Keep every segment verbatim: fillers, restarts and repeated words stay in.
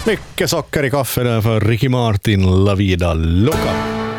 Mycket socker i kaffe där för Ricky Martin, La Vida Loca.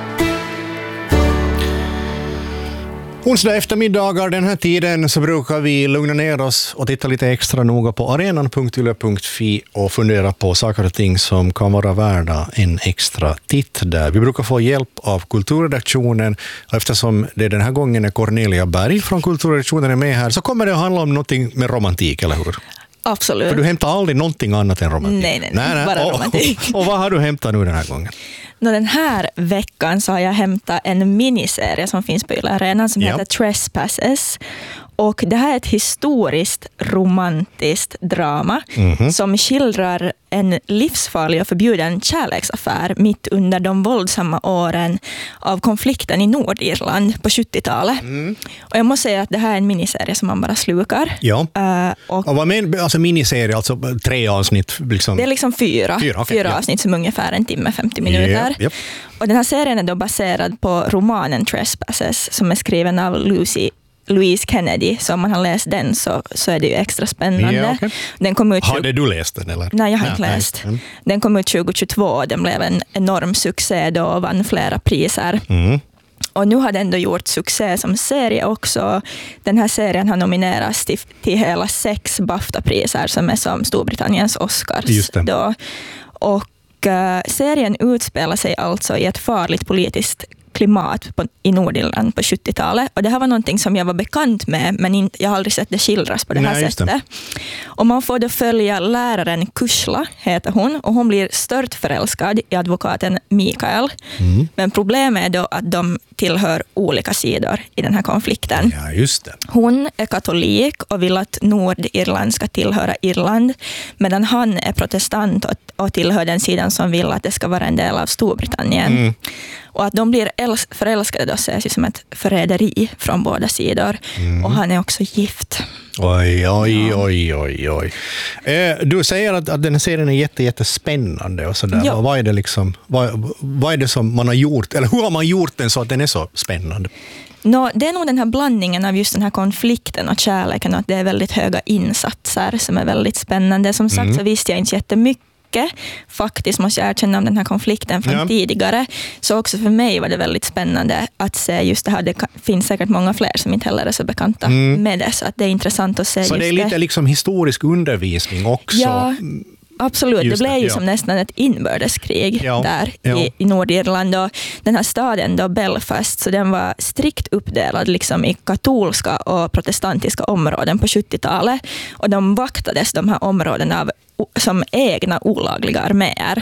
Onsdag eftermiddagar den här tiden så brukar vi lugna ner oss och titta lite extra noga på arenan punkt yle punkt fi och fundera på saker och ting som kan vara värda en extra titt där. Vi brukar få hjälp av kulturredaktionen och eftersom det den här gången är Cornelia Berg från kulturredaktionen är med här så kommer det att handla om någonting med romantik, eller hur? Absolut. För du hämtar aldrig någonting annat än romantik. Nej, nej, nej, nej. bara och, romantik. Och, och vad har du hämtat nu den här gången? Nå, den här veckan så har jag hämtat en miniserie som finns på Yle Arena som ja. heter Trespasses. Och det här är ett historiskt romantiskt drama mm-hmm. som skildrar en livsfarlig och förbjuden kärleksaffär mitt under de våldsamma åren av konflikten i Nordirland på sjuttiotalet. Mm. Och jag måste säga att det här är en miniserie som man bara slukar. Ja. Uh, och, och vad menar alltså miniserie, alltså tre avsnitt? Liksom. Det är liksom fyra, fyra, okay, fyra ja. avsnitt som ungefär en timme, femtio minuter. Yep, yep. Och den här serien är då baserad på romanen Trespasses som är skriven av Lucy Louise Kennedy, så om man har läst den så, så är det ju extra spännande. Ja, okay. Den kom ut har du läst den? Eller? Nej, jag har inte ja, läst. Nej. Den kom ut tjugohundratjugotvå och den blev en enorm succé då och vann flera priser. Mm. Och nu har den då gjort succé som serie också. Den här serien har nominerats till, till hela sex BAFTA-priser som är som Storbritanniens Oscars. Just det. Då. Och uh, serien utspelar sig alltså i ett farligt politiskt klimat på, i Nordirland på sjuttiotalet. Och det här var någonting som jag var bekant med, men in, jag har aldrig sett det skildras på det här Nej, sättet. Det. Och man får då följa läraren Kushla, heter hon, och hon blir stört förälskad i advokaten Mikael. Mm. Men problemet är då att de tillhör olika sidor i den här konflikten. Ja, just det. Hon är katolik och vill att Nordirland ska tillhöra Irland, medan han är protestant och, och tillhör den sidan som vill att det ska vara en del av Storbritannien. Mm. Och att de blir äls- förälskade då ses ju som ett förräderi från båda sidor. Mm. Och han är också gift. Oj, oj, oj, oj, oj. Eh, du säger att, att den här serien är jätte, jättespännande och sådär. Ja. Vad är det liksom, vad, vad är det som man har gjort, eller hur har man gjort den så att den är så spännande? No, det är nog den här blandningen av just den här konflikten och kärleken och att det är väldigt höga insatser som är väldigt spännande. Som sagt mm. så visste jag inte jättemycket faktiskt, måste jag erkänna, om den här konflikten från ja. tidigare. Så också för mig var det väldigt spännande att se just det här. Det finns säkert många fler som inte heller är så bekanta mm. med det, så att det är intressant att se. Så just det är lite det. Liksom historisk undervisning också. Ja, absolut. Just det blev det, ju ja. som nästan ett inbördeskrig ja. där ja. I, i Nordirland. Och den här staden då, Belfast, så den var strikt uppdelad liksom i katolska och protestantiska områden på sjuttiotalet. Och de vaktades de här områdena av som egna olagliga arméer.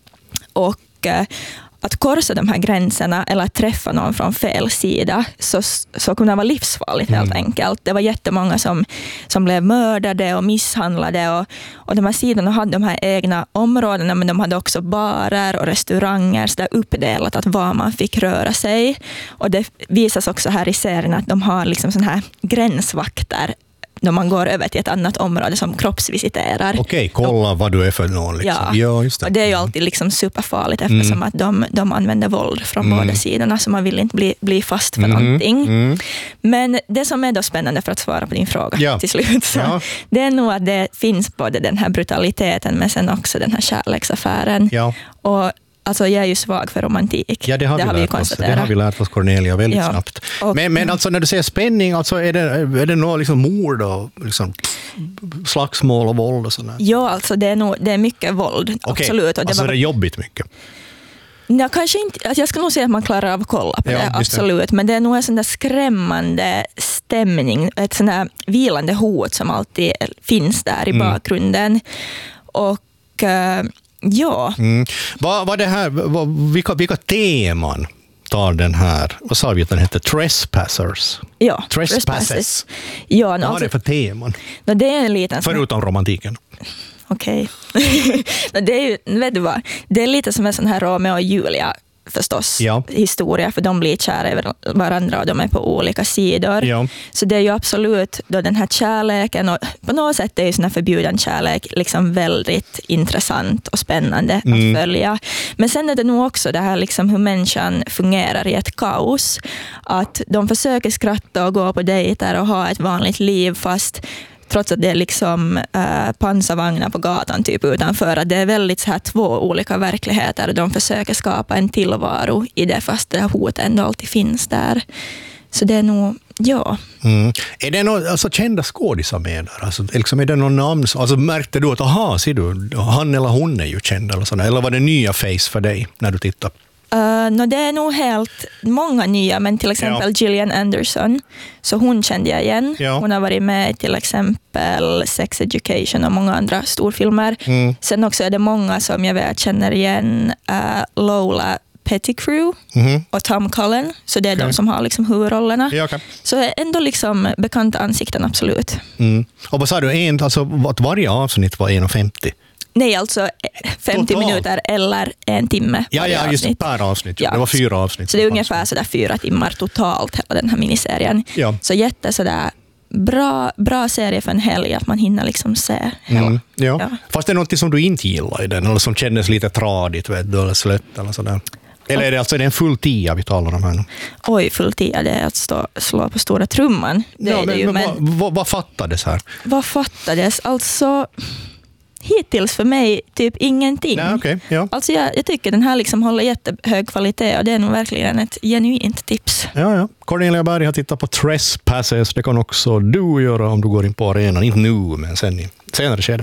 Och eh, att korsa de här gränserna eller att träffa någon från fel sida så, så kunde det vara livsfarligt helt mm. enkelt. Det var jättemånga som, som blev mördade och misshandlade och, och de här sidorna hade de här egna områdena, men de hade också barer och restauranger så där uppdelat att var man fick röra sig. Och det visas också här i serien att de har liksom sån här gränsvakter när man går över till ett annat område som kroppsvisiterar. Okej, kolla vad du är för någon. Liksom. Ja, ja just det. Och det är ju alltid liksom superfarligt eftersom mm. att de, de använder våld från mm. båda sidorna, så man vill inte bli, bli fast för mm. någonting. Mm. Men det som är då spännande, för att svara på din fråga ja. till slut, så ja. det är nog att det finns både den här brutaliteten men sen också den här kärleksaffären. Ja. Och alltså jag är ju svag för romantik. Ja, det har, det vi, har vi konstaterat. Det har vi lärt oss, Cornelia, väldigt ja. snabbt. Och, men, men alltså när du säger spänning, alltså är det, är det något liksom mord och liksom slagsmål och våld och sådär? Ja, alltså det är, nog, det är mycket våld. Okay. Absolut. Och det alltså var... det är jobbigt mycket? Ja, kanske inte. Alltså jag ska nog säga att man klarar av att kolla på ja, det, absolut. Det. Men det är nog en sån där skrämmande stämning, ett sån där vilande hot som alltid finns där i mm. bakgrunden. Och uh, ja. Mm. Vad, vad det här, vad, vilka, vilka teman tar den här, vad sa vi att den heter? Trespassers. Ja, Trespasses. Ja, vad alltså, är det för teman? No, det är en liten förutom romantiken. Okej. Okay. no, det är ju, vet du vad? Det är lite som en sån här Romeo och Julia förstås ja. historia, för de blir kära över varandra och de är på olika sidor. Ja. Så det är ju absolut då den här kärleken, och på något sätt är ju sån här förbjuden kärlek liksom väldigt intressant och spännande mm. att följa. Men sen är det nog också det här liksom hur människan fungerar i ett kaos. Att de försöker skratta och gå på dejter och ha ett vanligt liv, fast trots att det är liksom äh, pansarvagnar på gatan typ utanför. Att det är väldigt så här två olika verkligheter. De försöker skapa en tillvaro i det, fast det här hotet ändå alltid finns där. Så det är nog, ja. Mm. Är det någon, alltså, kända skådisar med där? Alltså, liksom, är det någon namn? Alltså, märkte du att aha, ser du, han eller hon är ju känd? Eller, sådär. Eller var det nya face för dig när du tittar? Uh, no, det är nog helt många nya, men till exempel ja. Gillian Anderson, så hon kände jag igen. Ja. Hon har varit med i till exempel Sex Education och många andra storfilmer. Mm. Sen också är det många som jag vet känner igen, uh, Lola Pettigrew mm-hmm. och Tom Cullen, så det är okay. de som har liksom huvudrollerna. Ja, okay. Så ändå liksom bekanta ansikten, absolut. Mm. Och vad sa du, en, alltså, att varje avsnitt var en femtio? Nej, alltså femtio Total. minuter eller en timme. Ja, ja, just per avsnitt. Ja. Det var fyra avsnitt. Så det är ungefär sådär fyra timmar totalt hela den här miniserien. Ja. Så jätte sådär bra, bra serie för en helg, att man hinner liksom se hela. Mm, ja. Ja. Fast det är något som du inte gillar i den, eller som kändes lite tradigt, vet du, eller slött eller sådär. Eller är det alltså är det en full tia vi talar om här nu? Oj, full tia, det är att stå, slå på stora trumman. Det ja, är men, det ju, men, men vad, vad fattades här? Vad fattades? Alltså... Hittills för mig typ ingenting. Nej, okay, ja. Alltså jag, jag tycker den här liksom håller jättehög kvalitet, och det är nog verkligen ett genuint tips. Ja, ja. Cornelia Berg har tittat på Trespasses. Det kan också du göra om du går in på arenan. Inte nu, men sen i senare skede.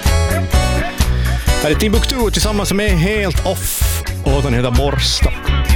Här är Timbuktu tillsammans med Helt Off. Och låten heter Borsta.